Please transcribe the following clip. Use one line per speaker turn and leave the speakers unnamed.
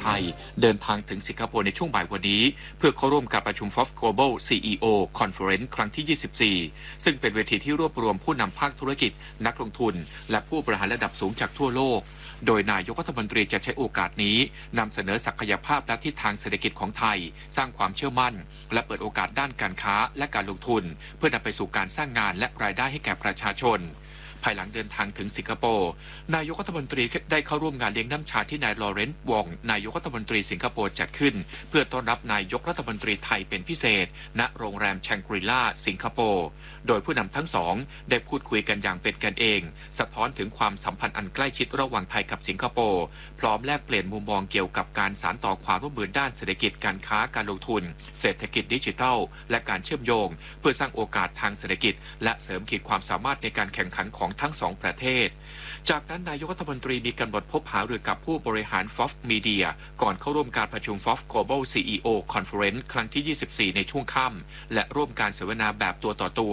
ไทยเดินทางถึงสิงคโปร์ในช่วงบ่ายวันนี้เพื่อเข้าร่วมการประชุม FOF Global CEO Conference ครั้งที่ 24 ซึ่งเป็นเวทีที่รวบรวมผู้นำภาคธุรกิจนักลงทุนและผู้บริหารระดับสูงจากทั่วโลกโดยนายกรัฐมนตรีจะใช้โอกาสนี้นำเสนอศักยภาพและทิศทางเศรษฐกิจของไทยสร้างความเชื่อมั่นและเปิดโอกาสด้านการค้าและการลงทุนเพื่อนำไปสู่การสร้างงานและรายได้ให้แก่ประชาชนภายหลังเดินทางถึงสิงคโปร์นายกรัฐมนตรีได้เข้าร่วมงานเลี้ยงน้ำชาที่นายลอเรนซ์วองนายกรัฐมนตรีสิงคโปร์จัดขึ้นเพื่อต้อนรับนายกรัฐมนตรีไทยเป็นพิเศษณโรงแรมแชงกรีล่าสิงคโปร์โดยผู้นำทั้งสองได้พูดคุยกันอย่างเป็นกันเองสะท้อนถึงความสัมพันธ์อันใกล้ชิดระหว่างไทยกับสิงคโปร์พร้อมแลกเปลี่ยนมุมมองเกี่ยวกับการสานต่อความร่วมมือด้านเศรษฐกิจการค้าการลงทุนเศรษฐกิจดิจิทัลและการเชื่อมโยงเพื่อสร้างโอกาสทางเศรษฐกิจและเสริมขีดความสามารถในการแข่งขันของทั้งสองประเทศจากนั้นนายกรัฐมนตรีมีกำหนดพบหารือกับผู้บริหาร FOF Media ก่อนเข้าร่วมการประชุม FOF Global CEO Conference ครั้งที่ 24 ในช่วงค่ำและร่วมการเสวนาแบบตัวต่อตัว